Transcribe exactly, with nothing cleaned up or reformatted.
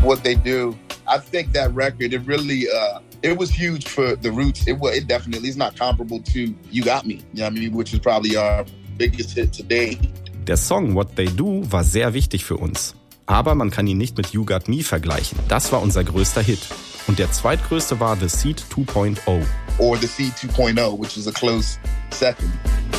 what they do. I think that record, it really, uh, it was huge for the Roots. It, it definitely is not comparable to You Got Me, you know what I mean, which is probably our biggest hit today. Der Song What They Do war sehr wichtig für uns. Aber man kann ihn nicht mit You Got Me vergleichen. Das war unser größter Hit. Und der zweitgrößte war The Seed two point oh. Or The Seed two point oh, which is a close second.